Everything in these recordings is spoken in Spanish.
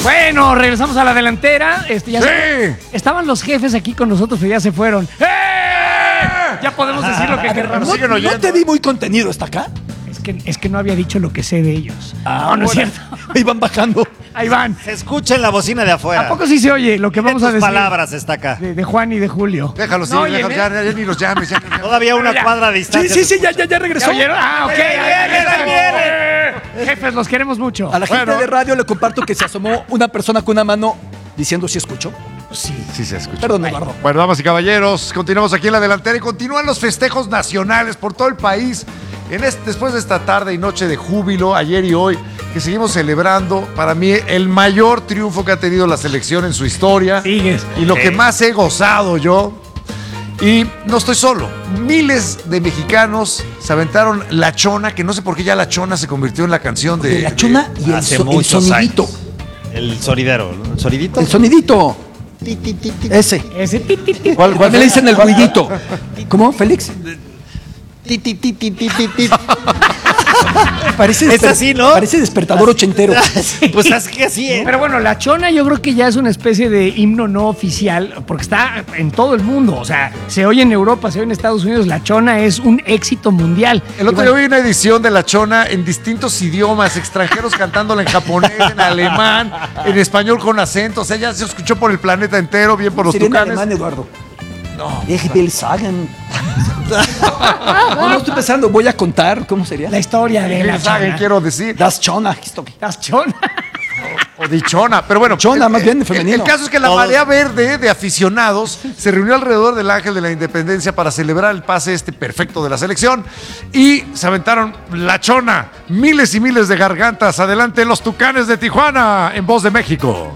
Bueno, regresamos a la delantera. Estaban los jefes aquí con nosotros, pero ya se fueron. Ya podemos decir lo que querramos. ¿No te vi muy contenido hasta acá? Es que no había dicho lo que sé de ellos. No es cierto. Ahí van bajando. Ahí van. Se escucha en la bocina de afuera. ¿A poco sí se oye lo que vamos a decir? Palabras está acá. De Juan y de Julio. Déjalos, No, ya ni los llames. Ya. Todavía una cuadra de distancia. Sí, ya regresó. ¿Ya oyeron? Ok. Ahí viene. Jefes, los queremos mucho. A la gente de radio le comparto que se asomó una persona con una mano diciendo si escuchó. Sí se escucha. Perdón, Eduardo. Bueno, damas y caballeros, continuamos aquí en la delantera y continúan los festejos nacionales por todo el país. Después de esta tarde y noche de júbilo, ayer y hoy, que seguimos celebrando, para mí, el mayor triunfo que ha tenido la selección en su historia. Sigues. Y lo que más he gozado yo. Y no estoy solo. Miles de mexicanos se aventaron La Chona, que no sé por qué ya La Chona se convirtió en la canción de... La Chona y el sonidito. Años. El sonidero. ¿El sonidito? El sonidito. Ese. ¿Cuál Me le dicen el ruidito. ¿Cómo, Félix? Es así, ¿no? Parece despertador ochentero. Pues es que así, ¿eh? Pero bueno, La Chona yo creo que ya es una especie de himno no oficial, porque está en todo el mundo. O sea, se oye en Europa, se oye en Estados Unidos. La Chona es un éxito mundial. El otro día vi una edición de La Chona en distintos idiomas, extranjeros cantándola en japonés, en alemán, en español con acento. O sea, ya se escuchó por el planeta entero, bien por los Sería en tucanes. alemán, Eduardo. No. Ich will sagen. No estoy pensando, voy a contar, ¿cómo sería? La historia de La Chona. Quiero decir. Das Chona. Das Chona. O dichona, pero bueno. Chona, más bien femenino. El caso es que la marea verde de aficionados se reunió alrededor del Ángel de la Independencia para celebrar el pase perfecto de la selección y se aventaron La Chona, miles y miles de gargantas. Adelante los Tucanes de Tijuana, en Voz de México.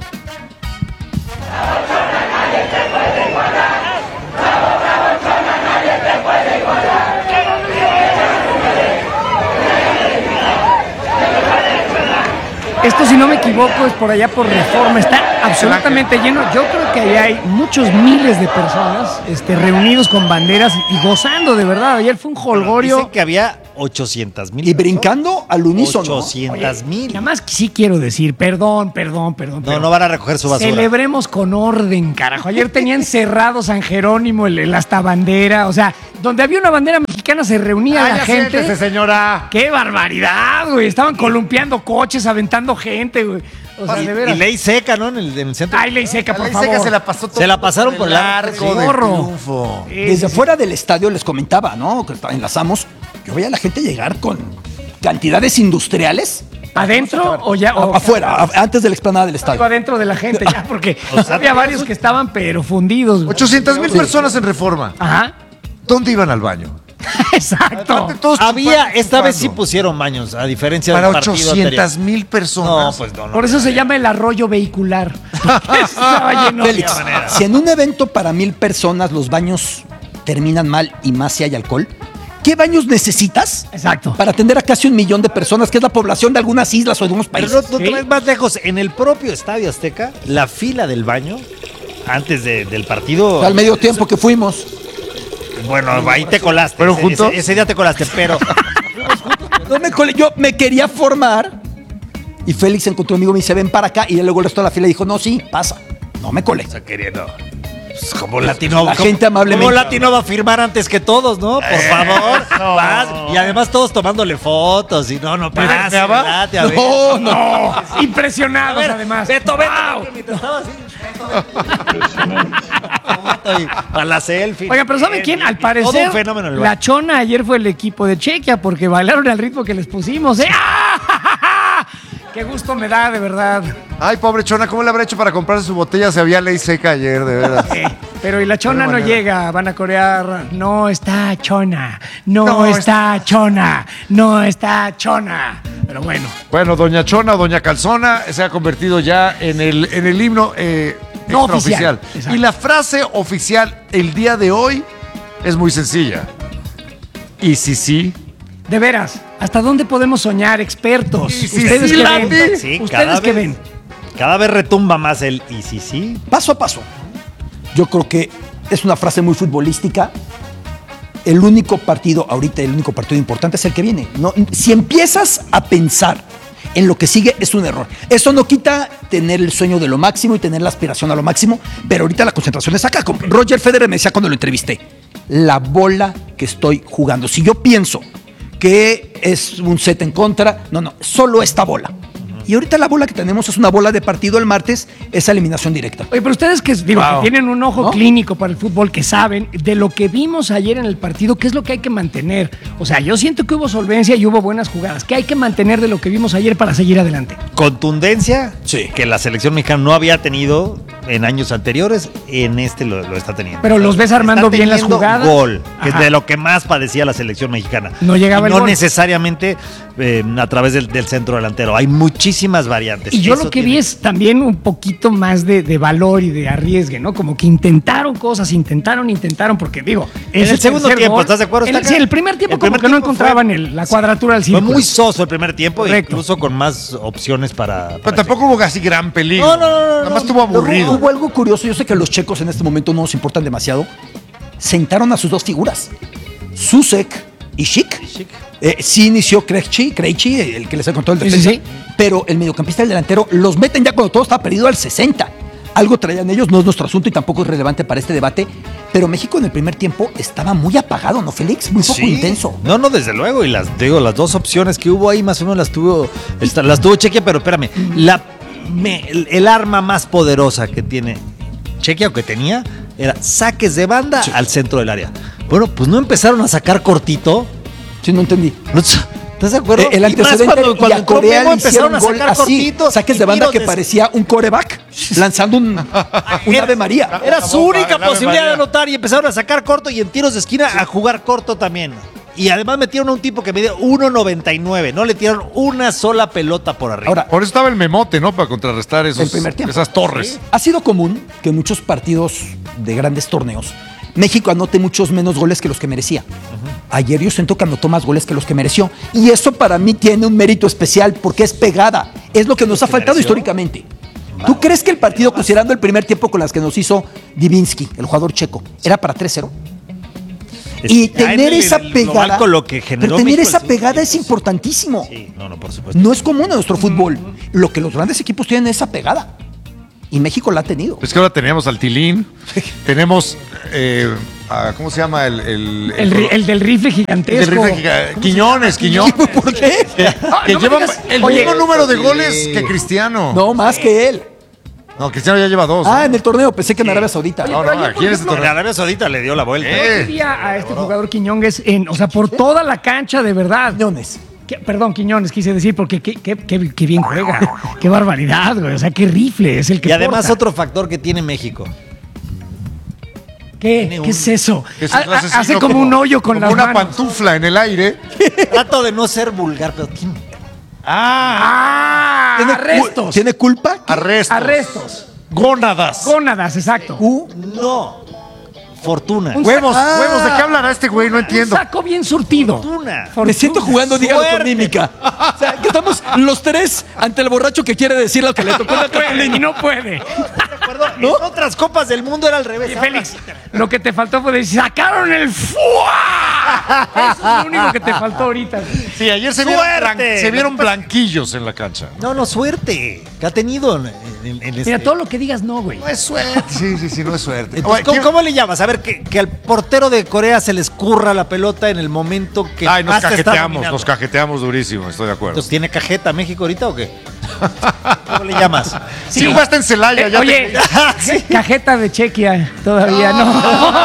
Esto, si no me equivoco, es por allá por Reforma. Está absolutamente lleno. Yo creo que ahí hay muchos miles de personas reunidos con banderas y gozando, de verdad. Ayer fue un jolgorio. Dicen que había 800,000. Y brincando al unísono. 800,000. Nada más que sí quiero decir, perdón. No van a recoger su basura. Celebremos con orden, carajo. Ayer tenían cerrado San Jerónimo, el hasta bandera. O sea, donde había una bandera mexicana se reunía la gente. Siéntese, señora. ¡Qué barbaridad, güey! Estaban columpiando coches, aventando gente, güey. O sea, de veras. Y ley seca, ¿no? En el centro. Ay, ley seca, por La favor. seca se la pasó todo. Se la pasaron por el arco del triunfo. Desde fuera del estadio les comentaba, ¿no? Que enlazamos. Yo veía a la gente llegar con cantidades industriales. ¿Adentro o ya? Afuera, antes de la explanada del estadio. Adentro de la gente ya, porque había varios que estaban pero fundidos. 800,000 personas en Reforma. Ajá. ¿Dónde iban al baño? Exacto. Aparte, todos Esta vez sí chupando. pusieron baños, a diferencia Para del partido anterior. 800,000 personas. No, pues no. Por eso se llama el arroyo vehicular. Estaba lleno. Félix, si en un evento para 1,000 personas los baños terminan mal y más si hay alcohol, ¿qué baños necesitas? Exacto. Para atender a casi 1 millón de personas, que es la población de algunas islas o de algunos Pero países. no te vayas más lejos. En el propio Estadio Azteca, la fila del baño, antes del partido. Al medio tiempo que fuimos. Bueno, ahí te colaste. ¿Fueron juntos? Ese día te colaste, pero. No me colé, yo me quería formar y Félix encontró un amigo y me dice, ven para acá. Y luego el resto de la fila dijo, no, sí, pasa. No me colé. Queriendo. Pues como latino. La gente amablemente. Como latino va a firmar antes que todos, ¿no? Por favor. Vas. Y además todos tomándole fotos. Y no, pasa. Date, a ver. No. Impresionados, además. Beto, mientras estaba así. Para la selfie. Oiga, pero ¿saben quién? Al Todo parecer, un fenómeno en el La baño. Chona ayer fue el equipo de Chequia porque bailaron al ritmo que les pusimos. ¡Ah! ¡Qué gusto me da, de verdad! Ay, pobre Chona, ¿cómo le habrá hecho para comprarse su botella? Se había ley seca ayer, de verdad. Pero y la Chona no manera. llega, van a corear. No está Chona, no está Chona, no está Chona. Pero bueno. Bueno, Doña Chona, Doña Calzona se ha convertido ya en el himno No extraoficial. oficial. Y la frase oficial el día de hoy es muy sencilla. Y sí. De veras, ¿hasta dónde podemos soñar, expertos? Y si Ustedes sí, que Lati. ven. Sí, Ustedes que ven. Cada vez retumba más el y sí. Paso a paso. Yo creo que es una frase muy futbolística. El único partido importante es el que viene. No, si empiezas a pensar En lo que sigue es un error. Eso no quita tener el sueño de lo máximo y tener la aspiración a lo máximo, pero ahorita la concentración es acá. Como Roger Federer me decía cuando lo entrevisté, la bola que estoy jugando. Si yo pienso que es un set en contra, no, solo esta bola. Y ahorita la bola que tenemos es una bola de partido el martes, es eliminación directa. Oye, pero ustedes que tienen un ojo clínico para el fútbol, que saben de lo que vimos ayer en el partido, ¿qué es lo que hay que mantener? O sea, yo siento que hubo solvencia y hubo buenas jugadas. ¿Qué hay que mantener de lo que vimos ayer para seguir adelante? Contundencia, Sí. que la selección mexicana no había tenido en años anteriores, en este lo está teniendo. Pero los ves armando Está bien las teniendo jugadas. Gol, que es Ajá. de lo que más padecía la selección mexicana. No llegaba Y el no gol. necesariamente a través del centro delantero. Hay muchísimas variantes. Y yo Eso lo que vi tiene- es también un poquito más de valor y de arriesgue, ¿no? Como que intentaron cosas, intentaron, porque digo, En es el segundo tercer tiempo, gol. ¿estás de acuerdo? Sí, el primer tiempo El como primer que no tiempo encontraban fue- la cuadratura del Fue círculo. muy soso el primer tiempo, Correcto. incluso con más opciones para Pero tampoco hubo así gran peligro. Nada más estuvo aburrido. Hubo algo curioso, yo sé que los checos en este momento no nos importan demasiado. Sentaron a sus dos figuras, Susek y Schick. Sí inició Krejci, el que les ha contado el Sí, defensa, sí. pero el mediocampista y el delantero los meten ya cuando todo está perdido al 60. Algo traían ellos, no es nuestro asunto y tampoco es relevante para este debate, pero México en el primer tiempo estaba muy apagado, ¿no, Félix? Muy poco Sí. intenso. No, desde luego. Y las dos opciones que hubo ahí, más o menos las tuvo Chequia, pero espérame. El arma más poderosa que tiene Chequia o que tenía era saques de banda al centro del área. Bueno, pues no empezaron a sacar cortito. Sí, no entendí. ¿Estás de acuerdo? El Y más antecedente, y a entró Corea Memo, le empezaron hicieron a gol sacar así, cortito. saques y de banda tiros que de- parecía un quarterback lanzando un Ave María. Era su única el Ave posibilidad de María. anotar y empezaron a sacar corto y en tiros de esquina a jugar corto también. Y además metieron a un tipo que medía 1.99. No le tiraron una sola pelota por arriba. Ahora, Por eso estaba el memote, ¿no? Para contrarrestar el primer tiempo. esas torres. Ha sido común que en muchos partidos de grandes torneos México anote muchos menos goles que los que merecía. Ayer yo siento que anotó más goles que los que mereció. Y eso para mí tiene un mérito especial porque es pegada. Es lo que nos ha faltado mereció? históricamente. ¿Tú crees que el partido, considerando el primer tiempo con las que nos hizo Divinsky, el jugador checo, era para 3-0? Y tener esa pegada, Con lo que generó pero tener México esa en pegada es tiempos. importantísimo. Sí, no, por supuesto. No es común en nuestro fútbol. Lo que los grandes equipos tienen es esa pegada. Y México la ha tenido. Es que ahora teníamos al Tilín, tenemos, ¿cómo se llama? El del rifle gigantesco. el rifle Quiñones. ¿Por qué? Que no me lleva digas- el oye, mismo número de goles que Cristiano. No, más que él. No, Cristiano ya lleva 2. Ah, en el torneo, pensé que en Arabia Saudita. Oye, No, pero no, ayer, aquí en este por ejemplo, torneo. Arabia Saudita le dio la vuelta. Yo diría a este jugador Quiñones, o sea, por toda la cancha, de verdad. Quiñones. Perdón, Quiñones, quise decir, porque qué bien juega. Qué barbaridad, güey. O sea, qué rifle es el que Y además porta. otro factor que tiene México. ¿Qué es eso? Es un Hace asesino como un hoyo con como las una manos. pantufla en el aire. Trato de no ser vulgar, pero tiene... Arrestos. ¿Tiene culpa? Arrestos. Gónadas. Gónadas, exacto. No. Fortuna. Huevos, ¿de qué hablará este güey? No entiendo. Un saco bien surtido. Fortuna. Me siento jugando dígalo con Suerte. mímica. O sea, que estamos los tres ante el borracho que quiere decir lo que le tocó en la Y no puede. ¿De acuerdo? En otras copas del mundo era al revés. Y Félix, lo que te faltó fue decir, sacaron el ¡fua! Eso es lo único que te faltó ahorita. Sí, ayer se ¡Suerte! vieron blanquillos en la cancha. No, suerte. Que ha tenido en este... Mira, todo lo que digas no, güey. No es suerte. Sí, no es suerte. Entonces, Oye, ¿cómo le llamas? A ver, que al portero de Corea se le escurra la pelota en el momento que Ay, nos más te está cajeteamos, dominando. nos cajeteamos durísimo, estoy de acuerdo. Entonces, ¿tiene cajeta México ahorita o qué? ¿Cómo le llamas? Sí, jugaste en Celaya, ya Oye, Sí. cajeta de Chequia, todavía no.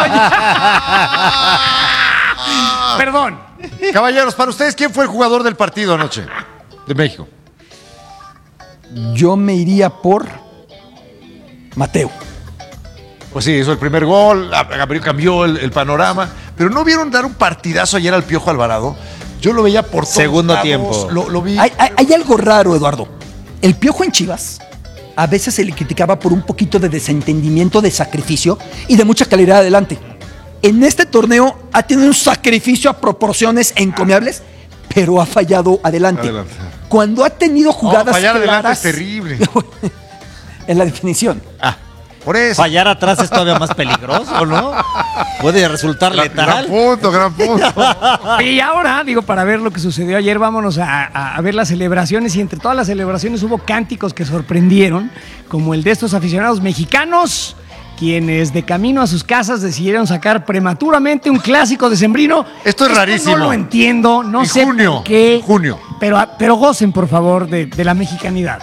Perdón. Caballeros, para ustedes, ¿quién fue el jugador del partido anoche? De México. Yo me iría por Mateo. Pues sí, hizo el primer gol, cambió el panorama. Pero ¿no vieron dar un partidazo ayer al Piojo Alvarado? Yo lo veía por todos Segundo lados, tiempo. Lo vi. Hay algo raro, Eduardo. El Piojo en Chivas a veces se le criticaba por un poquito de desentendimiento, de sacrificio y de mucha calidad adelante. En este torneo ha tenido un sacrificio a proporciones encomiables, pero ha fallado adelante. Adelante. Cuando ha tenido jugadas fallar adelante claras, es terrible. en la definición. Por eso. Fallar atrás es todavía más peligroso, ¿no? Puede resultar letal. Gran punto. Y ahora, digo, para ver lo que sucedió ayer, vámonos a ver las celebraciones. Y entre todas las celebraciones hubo cánticos que sorprendieron, como el de estos aficionados mexicanos, quienes de camino a sus casas decidieron sacar prematuramente un clásico decembrino. Esto es rarísimo. No lo entiendo, no En sé junio, por qué. junio. Pero gocen, por favor, de la mexicanidad.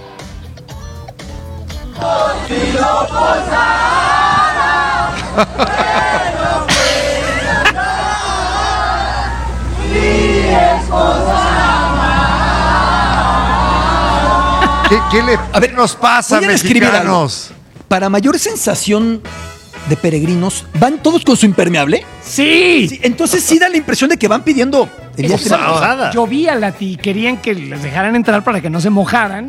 ¿Qué nos pasa, Voy a describir algo. mexicanos? Para mayor sensación de peregrinos, ¿van todos con su impermeable? ¡Sí! Sí, entonces sí da la impresión de que van pidiendo evidentemente, Posada. Llovía, Lati, querían que les dejaran entrar para que no se mojaran.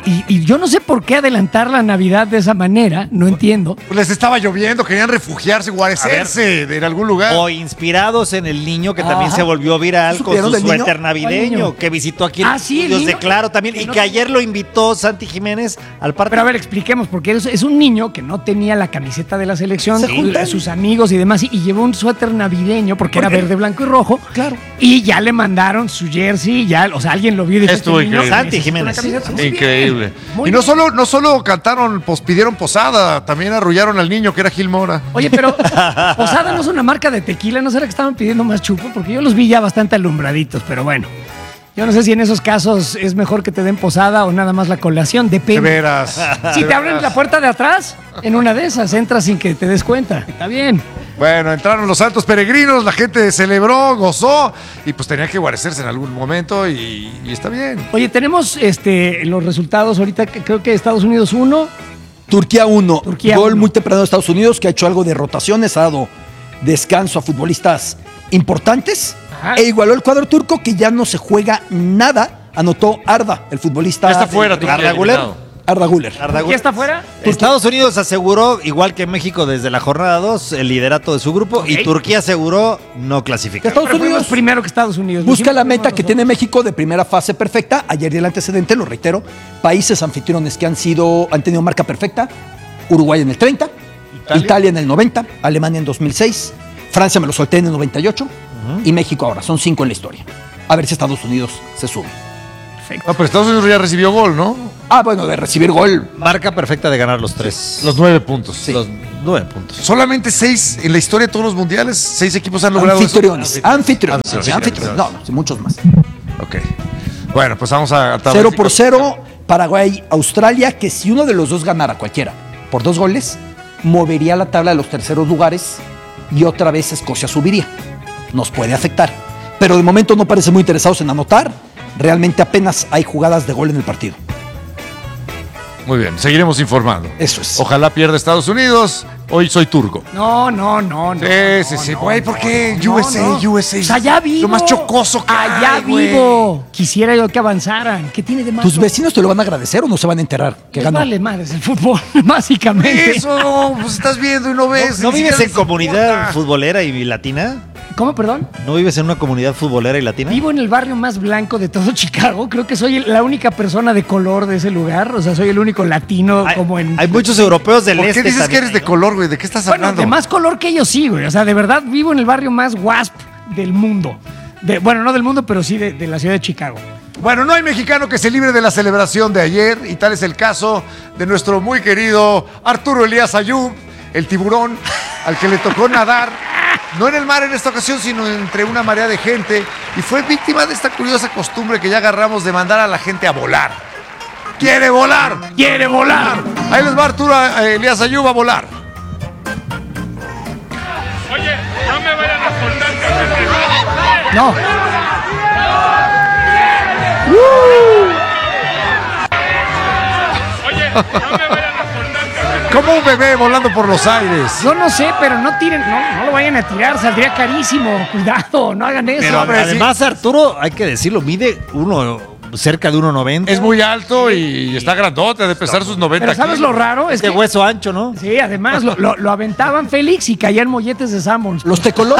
Y yo no sé por qué adelantar la Navidad de esa manera, no entiendo. Pues les estaba lloviendo, querían refugiarse, guarecerse en algún lugar. O inspirados en el niño que también Ajá. se volvió viral con ¿Supieron su del niño? suéter ¿Cuál navideño niño? que visitó aquí Ah, sí, el estudios de niño. Claro también y No. que ayer lo invitó Santi Jiménez al partido. Pero a ver, expliquemos, porque es un niño que no tenía la camiseta de la selección, Se juntan. sus amigos y demás, y llevó un suéter navideño porque era Porque- verde, blanco y rojo. Claro. Y ya le mandaron su jersey, ya, o sea, alguien lo vio y dijo, Estuvo "Este niño increíble. Santi necesita una Jiménez. camiseta". Muy Increíble. bien, muy Y no bien. solo cantaron, pues pidieron posada, también arrullaron al niño que era Gil Mora. Oye, pero Posada no es una marca de tequila, ¿no será que estaban pidiendo más chupo? Porque yo los vi ya bastante alumbraditos, pero bueno. Yo no sé si en esos casos es mejor que te den posada o nada más la colación, De depende. veras. Si De te abren veras. la puerta de atrás, en una de esas entras sin que te des cuenta. Está bien. Bueno, entraron los santos peregrinos, la gente celebró, gozó y pues tenía que guarecerse en algún momento y está bien. Oye, tenemos los resultados ahorita, que creo que Estados Unidos 1. Turquía 1, Turquía gol 1. muy temprano de Estados Unidos, que ha hecho algo de rotaciones, ha dado descanso a futbolistas importantes, Ajá. e igualó el cuadro turco, que ya no se juega nada, anotó Arda, el futbolista. Ya está fuera, de- Turquía, Arda Güler. eliminado. Arda Güler. ¿Ya está fuera? Estados Unidos aseguró, igual que México desde la jornada 2, el liderato de su grupo y Ok. Turquía aseguró no clasificar. Estados Pero fuimos Unidos primero que Estados Unidos. busca Dijimos la primero meta que nosotros. tiene México de primera fase perfecta. Ayer di el antecedente, lo reitero, países anfitriones que han tenido marca perfecta. Uruguay en el 30, Italia en el 90, Alemania en 2006, Francia me lo solté en el 98 y México ahora. Son 5 en la historia. A ver si Estados Unidos se sube. Perfecto. No, pero Estados Unidos ya recibió gol, ¿no? Ah, bueno, de recibir gol. Marca perfecta de ganar los 3. Los 9 puntos. Los 9 puntos. Solamente 6 en la historia de todos los mundiales. 6 equipos han logrado Anfitriones. eso. Anfitriones. Anfitriones. No, sí, muchos más. Ok. Bueno, pues vamos a... 0-0, Paraguay, Australia, que si uno de los dos ganara cualquiera por 2 goles, movería la tabla de los terceros lugares y otra vez Escocia subiría. Nos puede afectar. Pero de momento no parecen muy interesados en anotar. Realmente apenas hay jugadas de gol en el partido. Muy bien, seguiremos informando. Eso es. Ojalá pierda Estados Unidos. Hoy soy turco. No. Sí. Güey, ¿por qué? USA. Pues allá vivo. Lo más chocoso que allá hay, güey. vivo. Quisiera yo que avanzaran. ¿Qué tiene de malo? ¿Tus vecinos te lo van a agradecer o no se van a enterar que Les ganó? vale madres el fútbol, básicamente. Eso, pues estás viendo y no ves. ¿No ni vives siquiera en les comunidad importa. futbolera y latina? ¿Cómo, perdón? ¿No vives en una comunidad futbolera y latina? Vivo en el barrio más blanco de todo Chicago. Creo que soy la única persona de color de ese lugar. O sea, soy el único latino como en... Hay muchos europeos del ¿Por este. qué dices que también, eres de ¿no? color, güey? ¿De qué estás Bueno, hablando? de más color que ellos sí, güey. O sea, de verdad vivo en el barrio más WASP del mundo. Bueno, no del mundo, pero sí de la ciudad de Chicago. Bueno, no hay mexicano que se libre de la celebración de ayer y tal es el caso de nuestro muy querido Arturo Elías Ayub, el tiburón, al que le tocó nadar, no en el mar en esta ocasión, sino entre una marea de gente y fue víctima de esta curiosa costumbre que ya agarramos de mandar a la gente a volar. ¡Quiere volar! ¡Quiere volar! Ahí les va Arturo Elías Ayub a volar. Oye, no me vayan a soltar que No. Oye, no me vayan a soltar que Como un bebé volando por los aires. Yo no sé, pero no tiren, no lo vayan a tirar, saldría carísimo. Cuidado, no hagan eso. Pero hombre, además Arturo, hay que decirlo, mide cerca de 1.90. Es muy alto y está grandote, ha de pesar sus 90 Pero ¿sabes kilos. lo raro? Es de que, hueso ancho, ¿no? sí, además lo aventaban Félix y caían molletes de Sammons. Los tecolotes.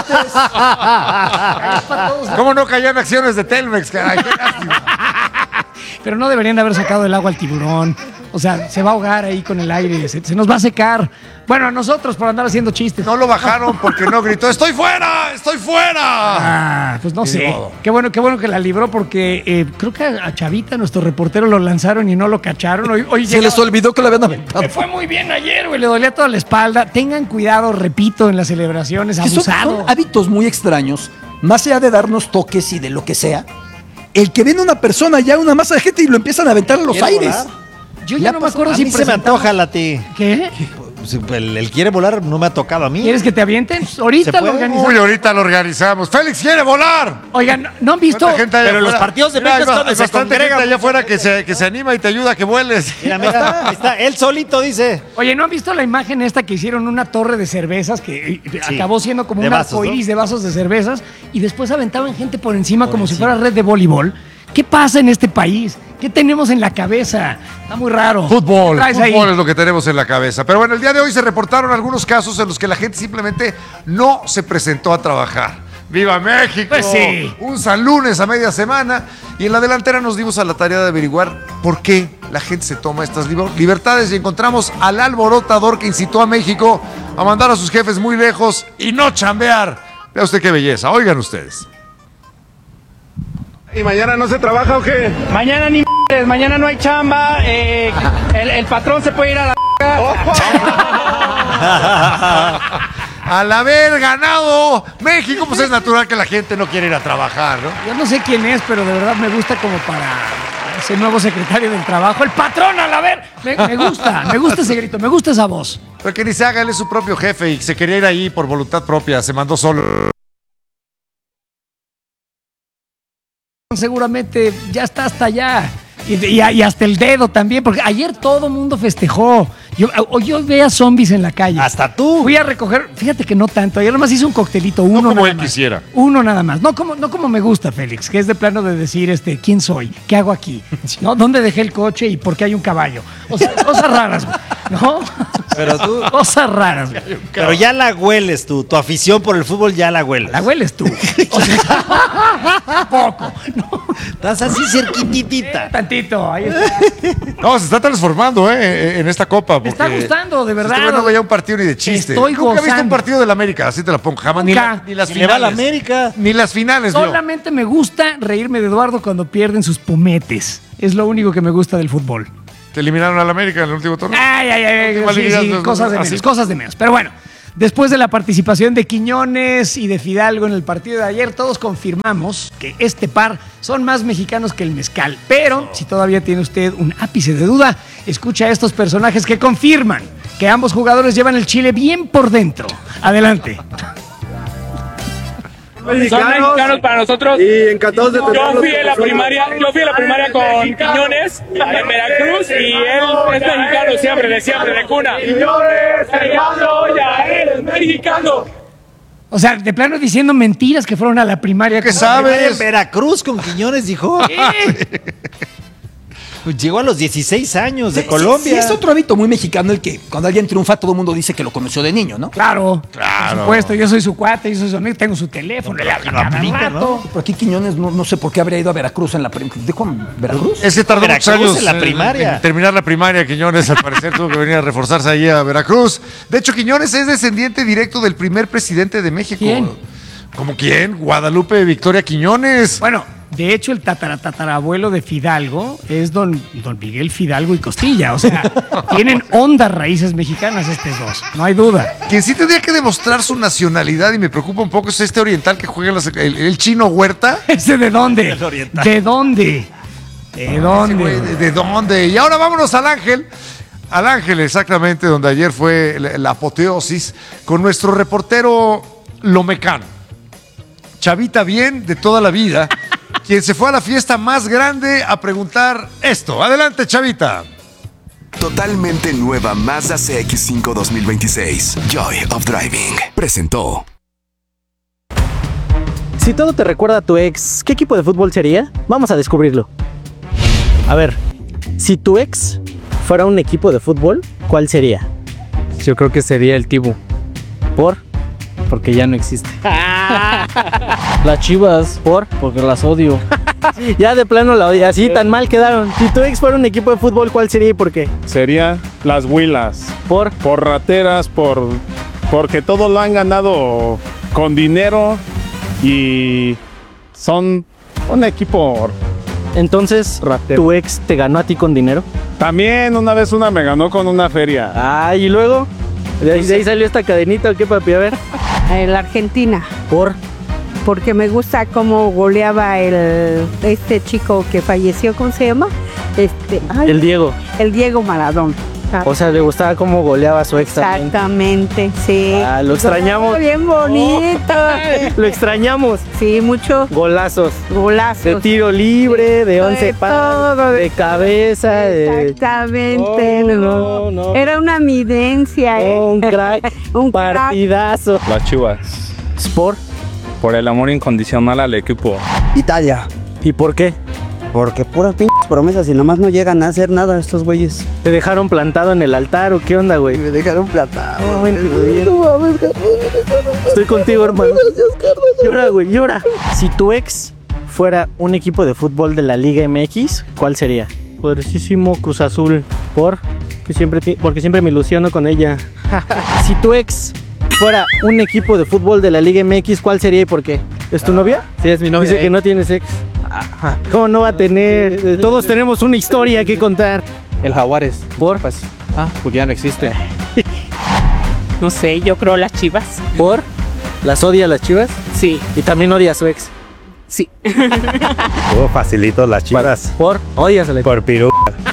¿Cómo no caían acciones de Telmex, caray? Qué lástima. Pero no deberían de haber sacado del agua al tiburón. O sea, se va a ahogar ahí con el aire, se nos va a secar. Bueno, a nosotros por andar haciendo chistes. No lo bajaron porque no gritó, ¡estoy fuera! ¡Estoy fuera! Pues no Ni sé. modo. Qué bueno que la libró porque creo que a Chavita, nuestro reportero, lo lanzaron y no lo cacharon. Hoy Se les olvidó que lo habían aventado. Me fue muy bien ayer, güey. Le dolía toda la espalda. Tengan cuidado, repito, en las celebraciones. Que son Abusado. hábitos muy extraños, más allá de darnos toques y de lo que sea. El que ven una persona, ya una masa de gente y lo empiezan a aventar a los ¿Quiere aires. volar? Yo ya no me acuerdo A si mí se me presentamos- antoja la ti. ¿Qué? El quiere volar no me ha tocado a mí. ¿Quieres que te avienten? Ahorita ¿Se lo puede? organizamos. Uy, ahorita lo organizamos. ¡Félix quiere volar! Oigan, ¿no han visto? ¿Cuánta gente hay Pero afuera? los partidos de Mira, México es hay donde se bastante congrega gente allá mucha afuera que se anima y te ayuda a que vueles. Mira, ahí está, él solito dice. Oye, ¿no han visto la imagen esta que hicieron una torre de cervezas que acabó siendo como de un vasos, arcoíris ¿no? de vasos de cervezas y después aventaban gente por encima como si fuera red de voleibol? ¿Qué pasa en este país? ¿Qué tenemos en la cabeza? Está muy raro. Fútbol, ¿Qué traes ahí? fútbol es lo que tenemos en la cabeza. Pero bueno, el día de hoy se reportaron algunos casos en los que la gente simplemente no se presentó a trabajar. ¡Viva México! Pues sí. Un San Lunes a media semana. Y en la delantera nos dimos a la tarea de averiguar por qué la gente se toma estas libertades y encontramos al alborotador que incitó a México a mandar a sus jefes muy lejos y no chambear. Vea usted qué belleza. Oigan ustedes. ¿Y mañana no se trabaja o qué? Mañana ni m***es, mañana no hay chamba, el patrón se puede ir a la Al haber ganado México, pues es natural que la gente no quiera ir a trabajar, ¿no? Yo no sé quién es, pero de verdad me gusta como para ese nuevo secretario del trabajo. ¡El patrón, al haber! Me gusta ese grito, me gusta esa voz. Pero que ni se haga, él es su propio jefe y se quería ir ahí por voluntad propia, se mandó solo. Seguramente ya está hasta allá. Y hasta el dedo también, porque ayer todo mundo festejó. Yo veía zombies en la calle. Hasta tú. Fui a recoger, fíjate que no tanto. Ayer nomás hice un coctelito, uno como nada él más. quisiera. Uno nada más. No como me gusta, Félix, que es de plano de decir, ¿quién soy? ¿Qué hago aquí? ¿No? ¿Dónde dejé el coche y por qué hay un caballo? O sea, cosas raras, güey, ¿no? Pero tú. Cosas raras, güey. Pero ya la hueles tú. Tu afición por el fútbol ya la hueles. La hueles tú. O sea, poco. No, Estás así cerquititita. tantito, ahí está. No, se está transformando, en esta copa. Me está porque gustando, de verdad. Este güey no veía un partido ni de chiste. Estoy Nunca he visto un gozando. partido del América, así te la pongo. Jamás, Nunca. ni las Le va a la finales. América. Ni las finales, vio. Solamente me gusta reírme de Eduardo cuando pierden sus pumetes. Es lo único que me gusta del fútbol. Te eliminaron al América en el último torneo. Ay, Igual sí, dirías, sí, no, cosas de así. menos, cosas de menos. Pero bueno, después de la participación de Quiñones y de Fidalgo en el partido de ayer, todos confirmamos que este par son más mexicanos que el mezcal. Pero si todavía tiene usted un ápice de duda, escucha a estos personajes que confirman que ambos jugadores llevan el chile bien por dentro. Adelante. Son mexicanos para nosotros. Y encantados de Yo tenerlos. fui a la primaria con Quiñones en Veracruz y él es mexicano siempre, de cuna. Quiñones, mexicano, ya eres mexicano. O sea, de plano diciendo mentiras que fueron a la primaria. ¿Qué como- sabes? En Veracruz con Quiñones, dijo. Pues llegó a los 16 años de Colombia. Sí, es otro hábito muy mexicano el que cuando alguien triunfa todo el mundo dice que lo conoció de niño, ¿no? Claro, Claro. por supuesto, yo soy su cuate, yo soy su amigo, tengo su teléfono, le hablo cada aplica, rato. Pero aquí Quiñones no sé por qué habría ido a Veracruz en la ¿Dijo en Veracruz? Es que tardó muchos Veracruz años en la primaria. en terminar la primaria. Quiñones, al parecer, tuvo que venir a reforzarse ahí a Veracruz. De hecho, Quiñones es descendiente directo del primer presidente de México. ¿Quién? ¿Cómo quién? Guadalupe Victoria Quiñones. Bueno, de hecho, el tatarabuelo de Fidalgo es don Miguel Fidalgo y Costilla. O sea, tienen hondas raíces mexicanas estos dos, no hay duda. Quien sí tendría que demostrar su nacionalidad y me preocupa un poco es este oriental que juega el chino Huerta. ¿Ese de dónde? El oriental. ¿De dónde? ¿De Ese güey, dónde? ¿de dónde? Y ahora vámonos al Ángel. Al Ángel, exactamente, donde ayer fue la apoteosis con nuestro reportero Lomecano. Chavita bien de toda la vida, quien se fue a la fiesta más grande a preguntar esto. Adelante, Chavita. Totalmente nueva Mazda CX-5 2026. Joy of Driving. Presentó. Si todo te recuerda a tu ex, ¿qué equipo de fútbol sería? Vamos a descubrirlo. A ver, si tu ex fuera un equipo de fútbol, ¿cuál sería? Yo creo que sería el Tibu, ¿Por? porque ya no existe. Las Chivas, porque las odio. Ya de plano la odia. Así tan mal quedaron. Si tu ex fuera un equipo de fútbol, ¿cuál sería y por qué? Sería las Huilas. ¿Por? Por rateras, porque todo lo han ganado con dinero y son un equipo. Entonces, Ratero. ¿tu ex te ganó a ti con dinero? También una vez me ganó con una feria. Ay, ¿y luego? ¿De ahí salió esta cadenita o qué, papi? A ver. La Argentina, ¿Por? porque me gusta cómo goleaba este chico que falleció, ¿cómo se llama? El Diego. El Diego Maradona. O sea, le gustaba cómo goleaba a su ex también. Exactamente, sí. Ah, lo extrañamos. Oh, bien bonito. Lo extrañamos. Sí, muchos Golazos. golazos. De tiro libre, de 11 De pasos, todo. de cabeza, de... Exactamente. No. Era una evidencia. Un crack. Un crack. Partidazo. Las Chivas. ¿Sport? Por el amor incondicional al equipo. Italia, ¿Y por qué? porque puras pinches promesas y nomás no llegan a hacer nada estos güeyes. ¿Te dejaron plantado en el altar o qué onda, güey? Me dejaron plantado. No, mames, estoy contigo, hermano. Llora, güey, llora. Si tu ex fuera un equipo de fútbol de la Liga MX, ¿cuál sería? Poderosísimo Cruz Azul. Porque siempre me ilusiono con ella. Si tu ex fuera un equipo de fútbol de la Liga MX, ¿cuál sería y por qué? ¿Es tu novia? Sí, es mi novia. Dice que no tienes ex. ¿Cómo no va a tener? Todos tenemos una historia que contar. El Jaguares. ¿Por? Pues, porque ya no existe. No sé, yo creo las Chivas. ¿Por? ¿Las odia las Chivas? Sí. Y también odia a su ex. Sí. Facilito las Chivas. ¿Por? ¿Odias a la Por Pirú.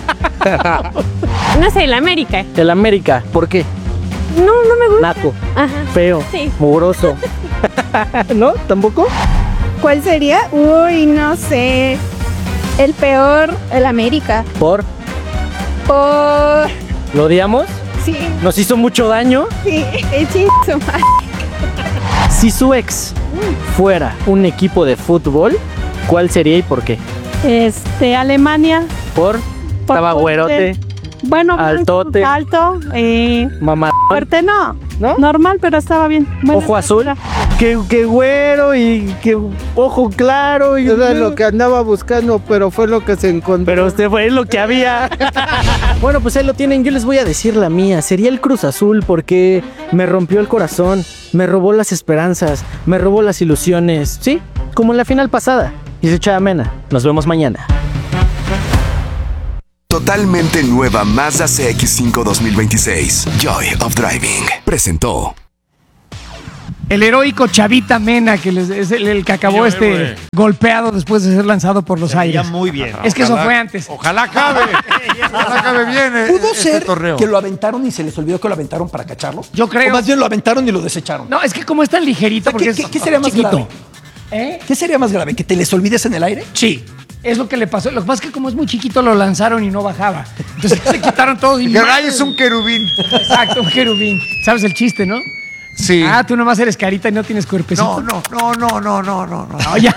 No sé, la América. El América. ¿Por qué? No me gusta. Naco. Ajá. Feo. Sí. Mugroso. ¿No? ¿Tampoco? ¿Cuál sería? Uy, no sé. El peor, el América. ¿Por? Por... ¿Lo odiamos? Sí, ¿Nos hizo mucho daño? sí, su madre. Si su ex fuera un equipo de fútbol, ¿cuál sería y por qué? Alemania. ¿Por? Estaba güerote, Bueno, Altote. alto, mamá. fuerte no. ¿No? Normal, pero estaba bien. Buena Ojo azul. Que güero y que ojo claro. Y Era lo que andaba buscando, pero fue lo que se encontró. Pero usted fue lo que había. Bueno, pues ahí lo tienen. Yo les voy a decir la mía. Sería el Cruz Azul porque me rompió el corazón, me robó las esperanzas, me robó las ilusiones. Sí, como en la final pasada. Y se echa amena. Nos vemos mañana. Totalmente nueva Mazda CX-5 2026. Joy of Driving. Presentó. El heroico Chavita Mena, que es el que acabó golpeado después de ser lanzado por los aires. Muy bien. Es que eso fue antes. Ojalá acabe. Ojalá acabe bien ¿Pudo este ser torneo. que lo aventaron y se les olvidó que lo aventaron para cacharlo? Yo creo. O más bien lo aventaron y lo desecharon. No, es que como es tan ligerito, porque ¿Qué sería más grave? ¿Qué sería más grave? ¿Que te les olvides en el aire? Sí. Es lo que le pasó. Lo que pasa es que como es muy chiquito lo lanzaron y no bajaba. Entonces se quitaron todos. Y Garay es un querubín. Exacto, un querubín. ¿Sabes el chiste, no? Sí. Ah, tú nomás eres carita y no tienes cuerpecito. No, ya.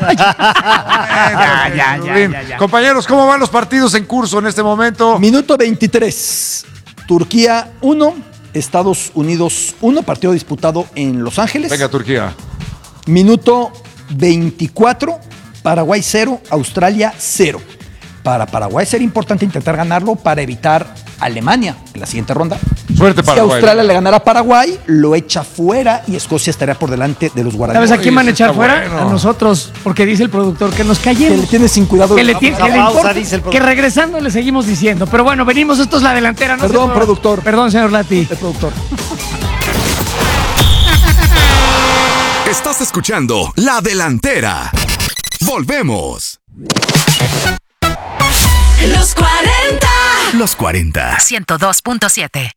Compañeros, ¿cómo van los partidos en curso en este momento? Minuto 23. Turquía 1, Estados Unidos 1, partido disputado en Los Ángeles. Venga, Turquía. Minuto 24, Paraguay 0, Australia 0. Para Paraguay sería importante intentar ganarlo para evitar Alemania en la siguiente ronda. Suerte, Paraguay. Si Australia le ganara a Paraguay, lo echa fuera y Escocia estaría por delante de los guaraníes. ¿Sabes a quién van a echar está fuera? bueno. A nosotros, porque dice el productor que nos Que callemos. le tiene sin cuidado. Que le importa, dice el productor. que regresando le seguimos diciendo. Pero bueno, venimos, esto es La Delantera. No Perdón, se mueva. productor. Perdón, señor Lati. El productor. Estás escuchando La Delantera. Volvemos. Los 40. Los 40. 102.7.